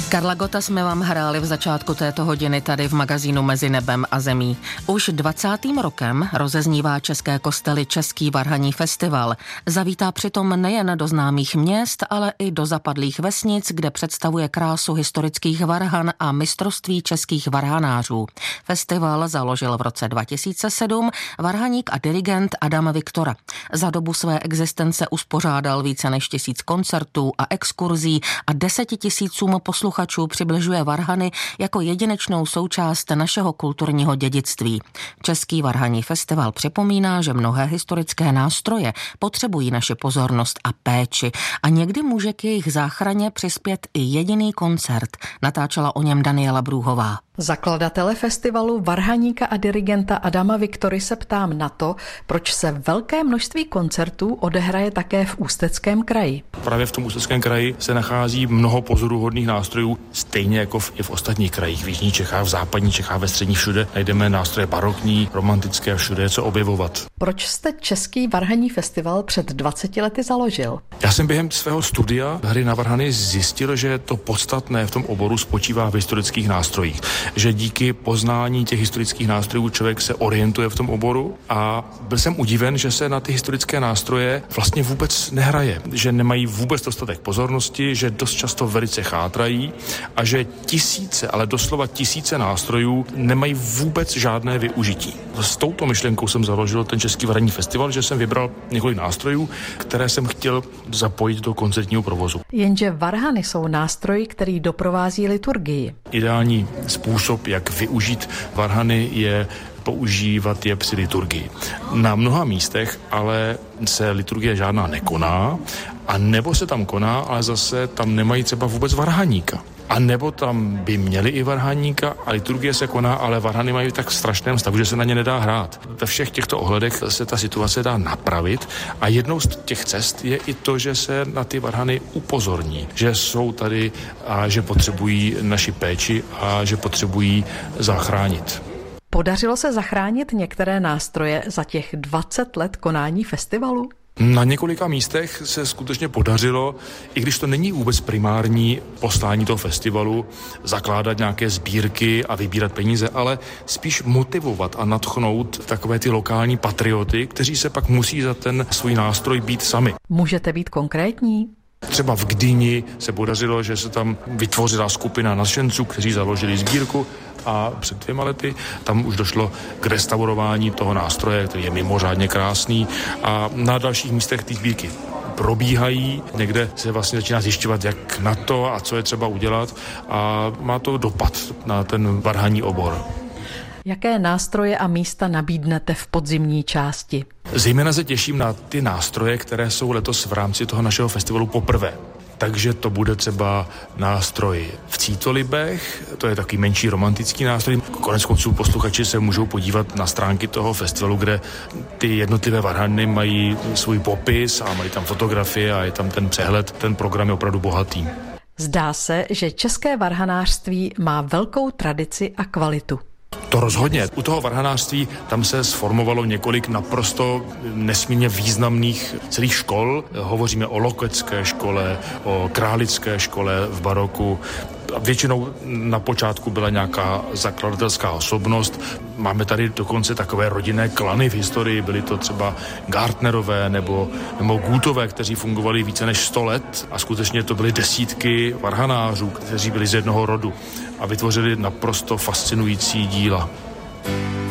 Karla Gotta jsme vám hráli v začátku této hodiny tady v magazínu Mezi nebem a zemí. Už 20. rokem rozeznívá české kostely Český varhanní festival. Zavítá přitom nejen do známých měst, ale i do zapadlých vesnic, kde představuje krásu historických varhan a mistrovství českých varhanářů. Festival založil v roce 2007 varhaník a dirigent Adam Viktora. Za dobu své existence uspořádal více než 1000 koncertů a exkurzí a 10 000 posluchačů přibližuje varhany jako jedinečnou součást našeho kulturního dědictví. Český varhanní festival připomíná, že mnohé historické nástroje potřebují naši pozornost a péči a někdy může k jejich záchraně přispět i jediný koncert. Natáčela o něm Daniela Brůhová. Zakladatele festivalu, varhaníka a dirigenta Adama Viktory se ptám na to, proč se velké množství koncertů odehraje také v Ústeckém kraji. Právě v tom Ústeckém kraji se nachází mnoho pozoruhodných nástrojů, stejně jako i v ostatních krajích, v jižních Čechách, v západních Čechách, ve středních, všude najdeme nástroje barokní, romantické, všude je co objevovat. Proč jste Český varhanní festival před 20 lety založil? Já jsem během svého studia hry na varhany zjistil, že to podstatné v tom oboru spočívá v historických nástrojích. Že díky poznání těch historických nástrojů člověk se orientuje v tom oboru a byl jsem udiven, že se na ty historické nástroje vlastně vůbec nehraje, že nemají vůbec dostatek pozornosti, že dost často velice chátrají a že tisíce, ale doslova tisíce nástrojů nemají vůbec žádné využití. S touto myšlenkou jsem založil ten Český varhanní festival, že jsem vybral několik nástrojů, které jsem chtěl zapojit do koncertního provozu. Jenže varhany jsou nástroj, který doprovází liturgii. Ideální způsob, jak využít varhany, je používat je při liturgii. Na mnoha místech ale se liturgie žádná nekoná, a nebo se tam koná, ale zase tam nemají třeba vůbec varhaníka. A nebo tam by měli i varhaníka a liturgie se koná, ale varhany mají tak strašném stavu, že se na ně nedá hrát. Ve všech těchto ohledech se ta situace dá napravit a jednou z těch cest je i to, že se na ty varhany upozorní, že jsou tady a že potřebují naši péči a že potřebují zachránit. Podařilo se zachránit některé nástroje za těch 20 let konání festivalu? Na několika místech se skutečně podařilo, i když to není vůbec primární poslání toho festivalu, zakládat nějaké sbírky a vybírat peníze, ale spíš motivovat a nadchnout takové ty lokální patrioty, kteří se pak musí za ten svůj nástroj být sami. Můžete být konkrétní? Třeba v Gdyni se podařilo, že se tam vytvořila skupina nadšenců, kteří založili sbírku a před 2 lety tam už došlo k restaurování toho nástroje, který je mimořádně krásný a na dalších místech ty sbírky probíhají. Někde se vlastně začíná zjišťovat, jak na to a co je třeba udělat a má to dopad na ten varhanní obor. Jaké nástroje a místa nabídnete v podzimní části? Zejména se těším na ty nástroje, které jsou letos v rámci toho našeho festivalu poprvé. Takže to bude třeba nástroj v Cítolibech, to je takový menší romantický nástroj. Koneckonců posluchači se můžou podívat na stránky toho festivalu, kde ty jednotlivé varhany mají svůj popis a mají tam fotografie a je tam ten přehled. Ten program je opravdu bohatý. Zdá se, že české varhanářství má velkou tradici a kvalitu. To rozhodně. U toho varhanářství tam se sformovalo několik naprosto nesmírně významných celých škol. Hovoříme o Lokecké škole, o Králické škole v baroku. Většinou na počátku byla nějaká zakladatelská osobnost. Máme tady dokonce takové rodinné klany v historii. Byly to třeba Gartnerové nebo Gutové, kteří fungovali více než 100 let a skutečně to byly desítky varhanářů, kteří byli z jednoho rodu a vytvořili naprosto fascinující díla.